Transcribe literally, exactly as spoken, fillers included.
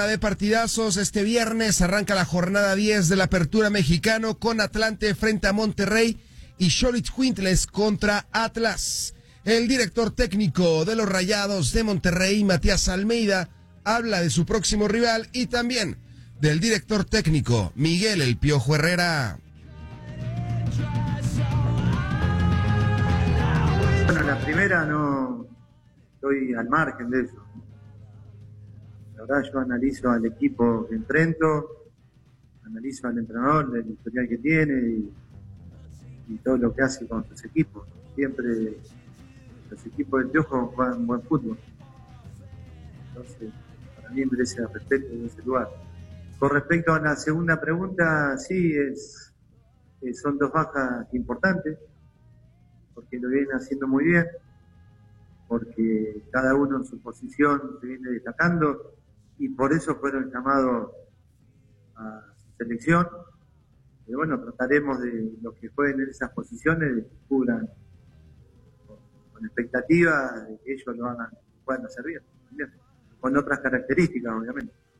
De partidazos, este viernes arranca la jornada diez de la Apertura Mexicano con Atlante frente a Monterrey y Xoloitzcuintles contra Atlas. El director técnico de los Rayados de Monterrey, Matías Almeida, habla de su próximo rival y también del director técnico, Miguel El Piojo Herrera. Bueno, la primera no estoy al margen de eso. La verdad, yo analizo al equipo que enfrento, analizo al entrenador, el historial que tiene y, y todo lo que hace con sus equipos. Siempre los equipos del Piojo juegan buen fútbol. Entonces, para mí merece respeto en ese lugar. Con respecto a la segunda pregunta, sí, es, es son dos bajas importantes, porque lo vienen haciendo muy bien, porque cada uno en su posición se viene destacando, y por eso fueron llamados a su selección. Y bueno, trataremos de los que jueguen en esas posiciones de que cubran con, con expectativa de que ellos lo hagan, puedan hacer bien, bien, con otras características, obviamente.